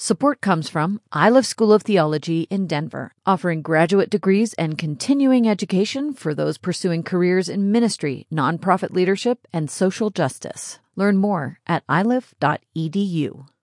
Support comes from Iliff School of Theology in Denver, offering graduate degrees and continuing education for those pursuing careers in ministry, nonprofit leadership, and social justice. Learn more at iliff.edu.